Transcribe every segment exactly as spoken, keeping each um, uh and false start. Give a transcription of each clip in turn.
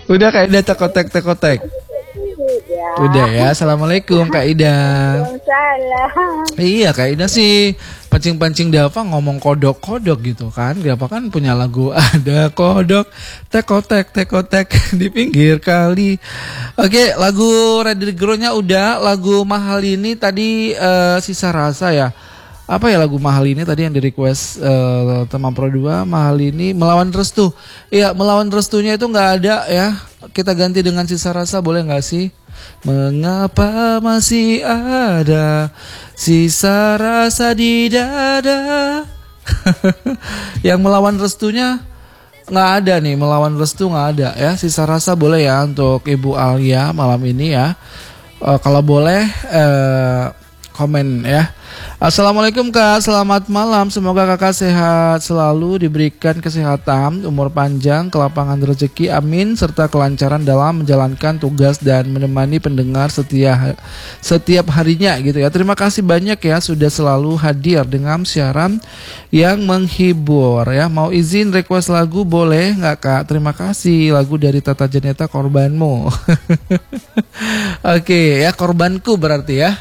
Udah Kak Ida tekotek tekotek. Udah. Udah ya. Assalamualaikum Kak Ida. Waalaikumsalam. Iya Kak Ida sih pancing-pancing Dava ngomong kodok-kodok gitu kan. Dava kan punya lagu ada kodok tekotek tekotek di pinggir kali. Oke, lagu Ready Grow-nya udah. Lagu Mahal ini tadi uh, Sisa Rasa ya. Apa ya lagu Mahal ini tadi yang di request uh, teman Pro dua. Mahal ini Melawan Restu. Iya, Melawan Restunya itu nggak ada ya. Kita ganti dengan Sisa Rasa boleh nggak sih? Mengapa masih ada sisa rasa di dada. Yang Melawan Restunya nggak ada nih. Melawan Restu nggak ada ya. Sisa Rasa boleh ya untuk Ibu Alia malam ini ya. uh, Kalau boleh uh, komen ya. Assalamualaikum Kak, selamat malam. Semoga Kakak sehat selalu, diberikan kesehatan, umur panjang, kelapangan rezeki, amin, serta kelancaran dalam menjalankan tugas dan menemani pendengar setiap setiap harinya gitu ya. Terima kasih banyak ya sudah selalu hadir dengan siaran yang menghibur ya. Mau izin request lagu boleh nggak Kak? Terima kasih, lagu dari Tata Janeta, Korbanmu. Oke ya, korbanku berarti ya.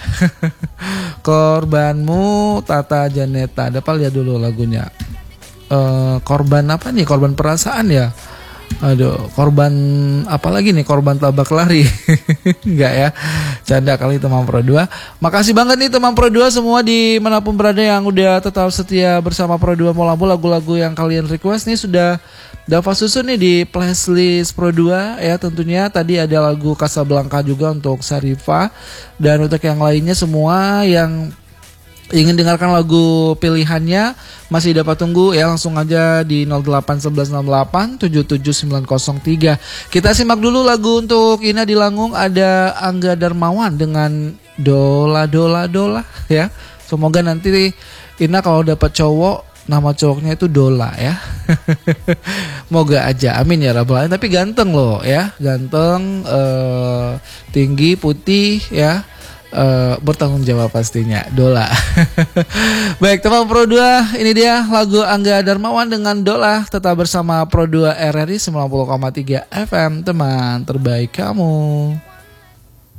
Korbanmu Tata Janeta. Dapat lihat dulu lagunya. uh, Korban apa nih? Korban perasaan ya. Aduh, korban apa lagi nih? Korban tabak lari. Enggak ya. Canda kali teman Pro dua. Makasih banget nih teman Pro dua semua di manapun berada yang udah tetap setia bersama Pro dua Molabu. Lagu-lagu yang kalian request nih sudah Dava susun nih di playlist Pro dua ya. Tentunya tadi ada lagu Casablanca juga untuk Sarifah. Dan untuk yang lainnya semua yang ingin dengarkan lagu pilihannya masih dapat tunggu ya, langsung aja di nol delapan satu satu enam delapan tujuh tujuh sembilan nol tiga. Kita simak dulu lagu untuk Ina di Langung, ada Angga Darmawan dengan Dola Dola Dola ya. Semoga nanti Ina kalau dapat cowok nama cowoknya itu Dola ya. Moga aja, amin ya rabbal alamin. Tapi ganteng loh ya, ganteng, uh, tinggi, putih ya. Uh, bertanggung jawab pastinya, Dola. Baik teman Pro dua, ini dia lagu Angga Darmawan dengan Dola. Tetap bersama Pro dua R R I sembilan puluh koma tiga F M, teman terbaik kamu.